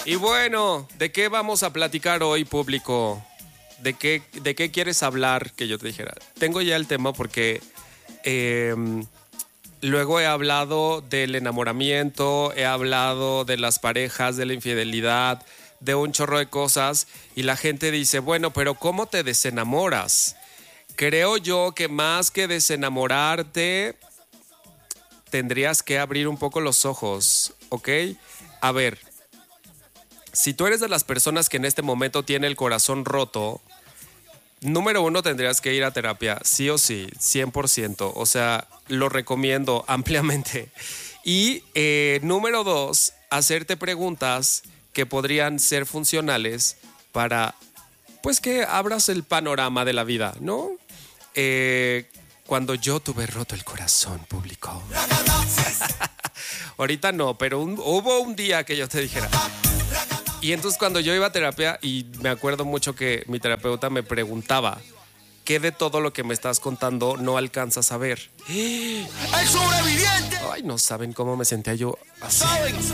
Y bueno, ¿de qué vamos a platicar hoy, público? ¿De qué quieres hablar? Que yo te dijera. Tengo ya el tema porque luego he hablado del enamoramiento, he hablado de las parejas, de la infidelidad, de un chorro de cosas. Y la gente dice, bueno, pero ¿cómo te desenamoras? Creo yo que más que desenamorarte, tendrías que abrir un poco los ojos, ¿ok? A ver, si tú eres de las personas que en este momento tiene el corazón roto, número uno, tendrías que ir a terapia, sí o sí, 100%. O sea, lo recomiendo ampliamente. Y número dos, hacerte preguntas que podrían ser funcionales para, pues, que abras el panorama de la vida, ¿no? Cuando yo tuve roto el corazón, público. Ahorita no, pero hubo un día que yo te dijera. Y entonces cuando yo iba a terapia, y me acuerdo mucho que mi terapeuta me preguntaba, ¿qué de todo lo que me estás contando no alcanzas a ver? ¡El sobreviviente! Ay, no saben cómo me sentía yo así.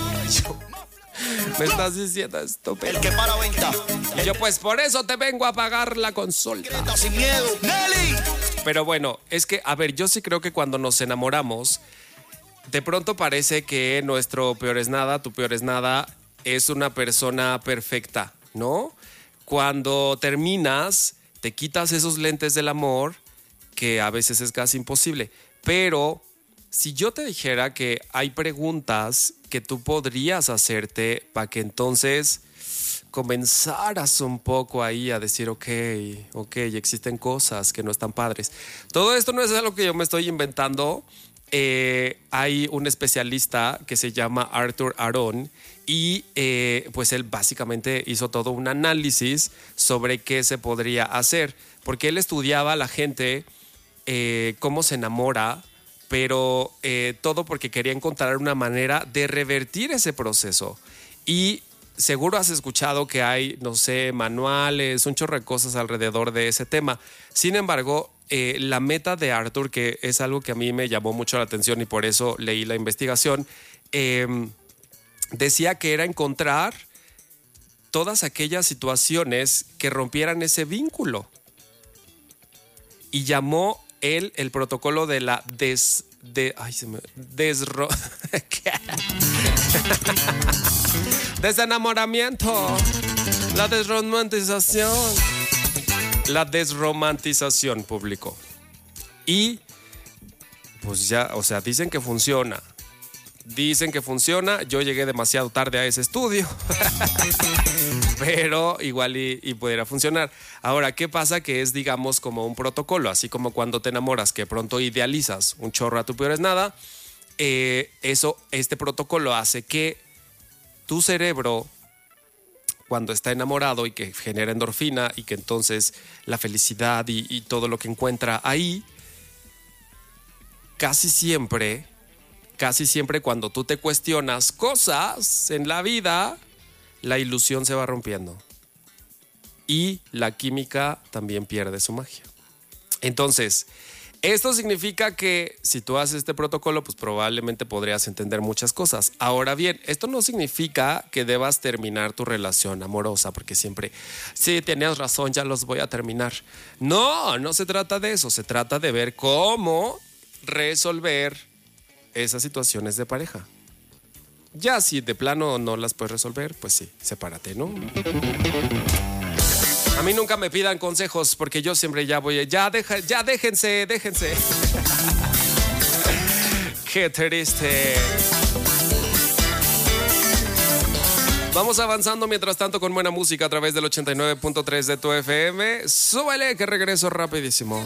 Me estás diciendo esto, pero... El que para venta. Y yo, pues por eso te vengo a pagar la consulta. Sin miedo. ¡Nelly! Pero bueno, es que, a ver, yo sí creo que cuando nos enamoramos, de pronto parece que nuestro peor es nada, tu peor es nada, es una persona perfecta, ¿no? Cuando terminas, te quitas esos lentes del amor, que a veces es casi imposible. Pero si yo te dijera que hay preguntas que tú podrías hacerte para que entonces comenzaras un poco ahí a decir, ok, existen cosas que no están padres. Todo esto no es algo que yo me estoy inventando. Hay un especialista que se llama Arthur Aron y pues él básicamente hizo todo un análisis sobre qué se podría hacer, porque él estudiaba a la gente cómo se enamora, pero todo porque quería encontrar una manera de revertir ese proceso. Y seguro has escuchado que hay, no sé, manuales, un chorro de cosas alrededor de ese tema. Sin embargo, la meta de Arthur, que es algo que a mí me llamó mucho la atención y por eso leí la investigación, decía que era encontrar todas aquellas situaciones que rompieran ese vínculo. Y llamó él el protocolo de la desenamoramiento, la desromantización. La desromantización, público. Y pues ya, o sea, dicen que funciona. Yo llegué demasiado tarde a ese estudio. Pero igual y pudiera funcionar. Ahora, ¿qué pasa? Que es, digamos, como un protocolo. Así como cuando te enamoras, que pronto idealizas un chorro a tu peor es nada. Este protocolo hace que tu cerebro, cuando está enamorado y que genera endorfina y que entonces la felicidad y todo lo que encuentra ahí, casi siempre cuando tú te cuestionas cosas en la vida, la ilusión se va rompiendo y la química también pierde su magia. Entonces, esto significa que si tú haces este protocolo, pues probablemente podrías entender muchas cosas. Ahora bien, esto no significa que debas terminar tu relación amorosa, porque siempre, sí, tenías razón, ya los voy a terminar. No se trata de eso, se trata de ver cómo resolver esas situaciones de pareja. Ya si de plano no las puedes resolver, pues sí, sepárate, ¿no? A mí nunca me pidan consejos porque yo siempre ya déjense. Qué triste. Vamos avanzando mientras tanto con buena música a través del 89.3 de tu FM. Súbele que regreso rapidísimo.